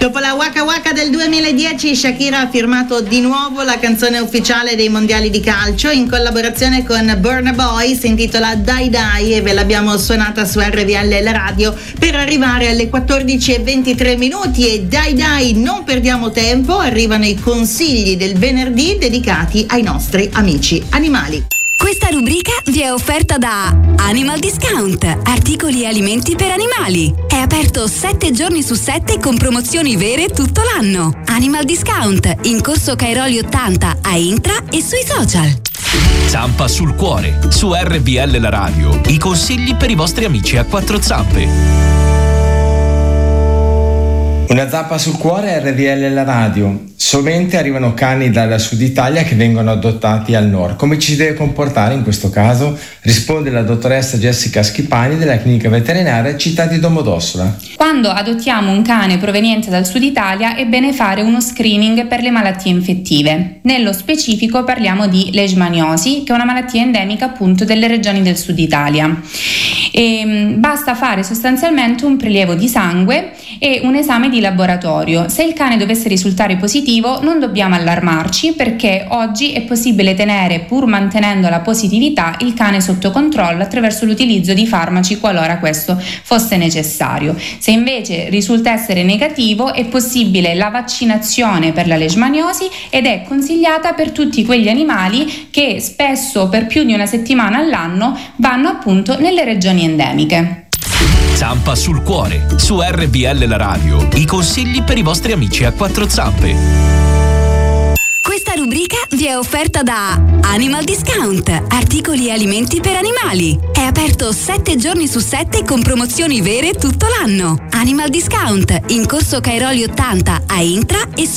Dopo la Waka Waka del 2010, Shakira ha firmato di nuovo la canzone ufficiale dei mondiali di calcio in collaborazione con Burna Boy, si intitola Die Die e ve l'abbiamo suonata su RVL la radio per arrivare alle 14:23 minuti. E Die Die, non perdiamo tempo, arrivano i consigli del venerdì dedicati ai nostri amici animali. Questa rubrica vi è offerta da Animal Discount, articoli e alimenti per animali. È aperto 7 giorni su 7 con promozioni vere tutto l'anno. Animal Discount, in corso Cairoli 80 a Intra e sui social. Zampa sul cuore, su RVL la radio. I consigli per i vostri amici a quattro zampe. Una zappa sul cuore, RVL la radio. Sovente arrivano cani dal sud Italia che vengono adottati al nord. Come ci si deve comportare in questo caso? Risponde la dottoressa Jessica Schipani della clinica veterinaria Città di Domodossola. Quando adottiamo un cane proveniente dal sud Italia è bene fare uno screening per le malattie infettive. Nello specifico parliamo di leishmaniosi, che è una malattia endemica appunto delle regioni del sud Italia. Basta fare sostanzialmente un prelievo di sangue e un esame di laboratorio. Se il cane dovesse risultare positivo non dobbiamo allarmarci, perché oggi è possibile tenere, pur mantenendo la positività, il cane sotto controllo attraverso l'utilizzo di farmaci qualora questo fosse necessario. Se invece risulta essere negativo è possibile la vaccinazione per la leishmaniosi ed è consigliata per tutti quegli animali che spesso per più di una settimana all'anno vanno appunto nelle regioni endemiche. Zampa sul cuore, su RVL la radio. I consigli per i vostri amici a quattro zampe. Questa rubrica vi è offerta da Animal Discount, articoli e alimenti per animali. È aperto 7 giorni su 7 con promozioni vere tutto l'anno. Animal Discount, in corso Cairoli 80 a Intra e